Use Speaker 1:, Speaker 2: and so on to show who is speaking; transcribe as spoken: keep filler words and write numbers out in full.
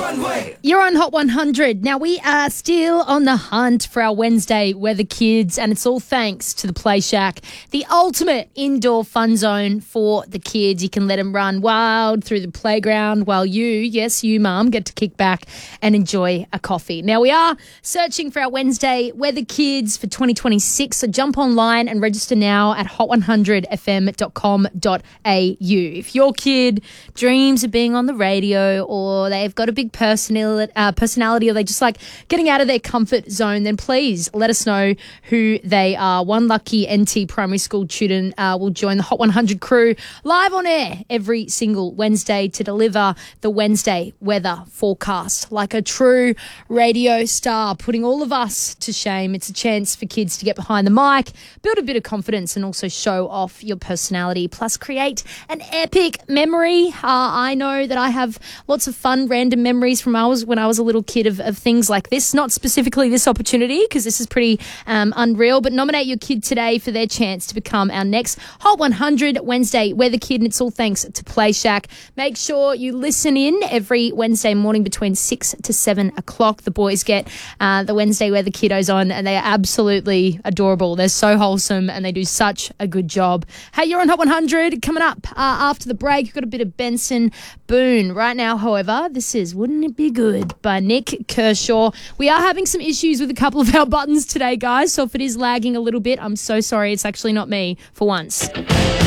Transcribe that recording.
Speaker 1: Runway.
Speaker 2: You're on Hot one hundred. Now, we are still on the hunt for our Wednesday weather kids, and it's all thanks to the Play Shack, the ultimate indoor fun zone for the kids. You can let them run wild through the playground while you, yes, you, Mum, get to kick back and enjoy a coffee. Now, we are searching for our Wednesday weather kids for twenty twenty-six, so jump online and register now at hot one hundred f m dot com dot a u. If your kid dreams of being on the radio, or they've got a big personality, uh, personality, or they just like getting out of their comfort zone, then please let us know who they are. One lucky N T primary school student uh, will join the Hot one hundred crew live on air every single Wednesday to deliver the Wednesday weather forecast like a true radio star, putting all of us to shame. It's a chance for kids to get behind the mic, build a bit of confidence, and also show off your personality, plus create an epic memory. Uh, I know that I have lots of fun, random memories from I was, when I was a little kid of, of things like this. Not specifically this opportunity, because this is pretty um, unreal, but nominate your kid today for their chance to become our next Hot one hundred Wednesday weather kid, and it's all thanks to Play Shack. Make sure you listen in every Wednesday morning between six to seven o'clock. The boys get uh, the Wednesday weather kiddos on, and they are absolutely adorable. They're so wholesome, and they do such a good job. Hey, you're on Hot one hundred. Coming up uh, after the break, you've got a bit of Benson Boone. Right now, however, this is Wouldn't It Be Good by Nick Kershaw. We are having some issues with a couple of our buttons today, guys, so if it is lagging a little bit, I'm so sorry. It's actually not me for once.